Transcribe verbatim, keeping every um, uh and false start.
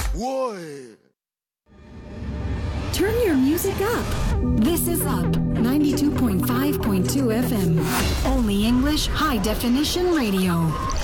Whoa. Turn your music up. This is Up, ninety-two point five point two F M. Only English high definition radio.